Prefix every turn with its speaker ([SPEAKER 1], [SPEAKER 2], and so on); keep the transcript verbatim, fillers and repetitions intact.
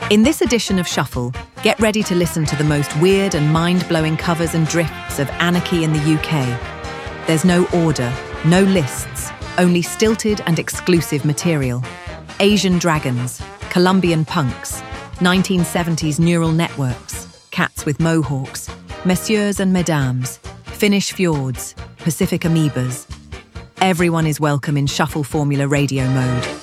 [SPEAKER 1] In this edition of Shuffle, get ready to listen to the most weird and mind-blowing covers and drifts of anarchy in the U K. There's no order, no lists, only stilted and exclusive material. Asian dragons, Colombian punks, nineteen seventies neural networks, cats with mohawks, messieurs and mesdames, Finnish fjords, Pacific amoebas. Everyone is welcome in Shuffle Formula radio mode.